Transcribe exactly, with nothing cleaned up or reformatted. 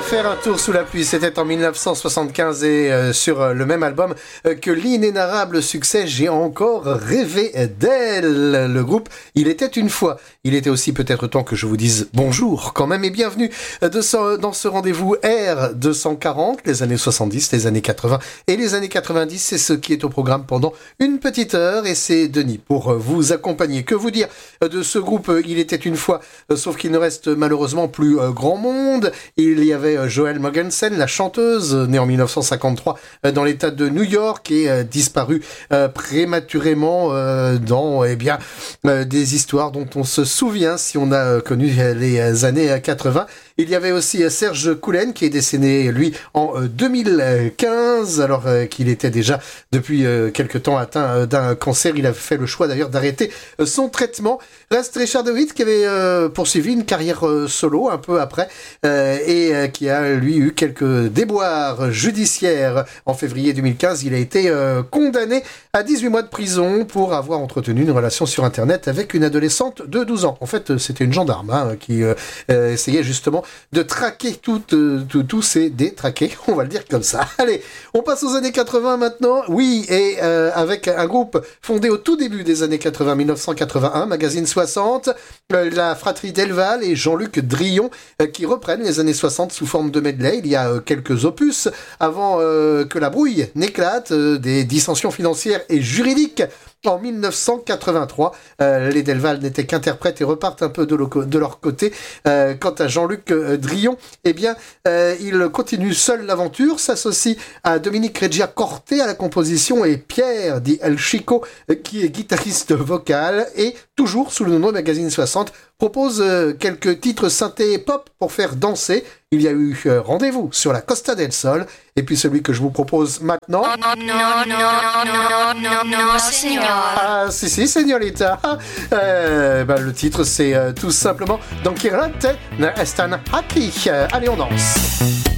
faire un tour sous la pluie, c'était en mille neuf cent soixante-quinze et euh, sur euh, le même album euh, que l'inénarrable succès J'ai encore rêvé d'elle. Le groupe Il était une fois. Il était aussi peut-être temps que je vous dise bonjour quand même et bienvenue de ce, dans ce rendez-vous R deux cent quarante, les années soixante-dix, les années quatre-vingts et les années quatre-vingt-dix. C'est ce qui est au programme pendant une petite heure et c'est Denis pour vous accompagner. Que vous dire de ce groupe Il était une fois, sauf qu'il ne reste malheureusement plus grand monde. Il y avait Joel Mogensen, la chanteuse, née en mille neuf cent cinquante-trois dans l'état de New York et euh, disparue euh, prématurément euh, dans eh bien euh, des histoires dont on se souvient si on a euh, connu les années quatre-vingts. Il y avait aussi euh, Serge Coulen qui est décédé lui en euh, deux mille quinze alors euh, qu'il était déjà depuis euh, quelque temps atteint euh, d'un cancer. Il a fait le choix d'ailleurs d'arrêter euh, son traitement. Reste Richard de Witt qui avait euh, poursuivi une carrière euh, solo un peu après euh, et euh, qui a lui eu quelques déboires judiciaires. En février deux mille quinze, il a été euh, condamné à dix-huit mois de prison pour avoir entretenu une relation sur internet avec une adolescente de douze ans. En fait, c'était une gendarme hein, qui euh, euh, essayait justement de traquer toutes, euh, tous ces détraqués, on va le dire comme ça. Allez, on passe aux années quatre-vingts maintenant. Oui, et euh, avec un groupe fondé au tout début des années quatre-vingts, mille neuf cent quatre-vingt-un, magazine soixante, euh, la fratrie Delval et Jean-Luc Drillon euh, qui reprennent les années soixante sous forme de medley. Il y a euh, quelques opus avant euh, que la brouille n'éclate, euh, des dissensions financières et juridiques. En mille neuf cent quatre-vingt-trois, euh, les Delval n'étaient qu'interprètes et repartent un peu de, lo- de leur côté. Euh, quant à Jean-Luc euh, Drillon, eh bien, euh, il continue seul l'aventure, s'associe à Dominique Reggia Corte à la composition et Pierre Di El Chico, euh, qui est guitariste vocal et toujours sous le nom de Magazine soixante, propose euh, quelques titres synthé pop pour faire danser. Il y a eu euh, Rendez-vous sur la Costa del Sol et puis celui que je vous propose maintenant. Non, non, non, non, non, non, signor. Ah, si, si, signorita. Euh, bah, le titre, c'est euh, tout simplement Don Quixote ne estan aquí. Euh, allez, on danse.